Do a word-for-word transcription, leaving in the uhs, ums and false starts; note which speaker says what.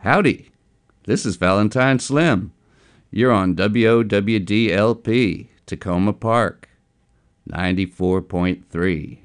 Speaker 1: Howdy, this is Valentine Slim. You're on W O W D L P, Tacoma Park, ninety-four point three.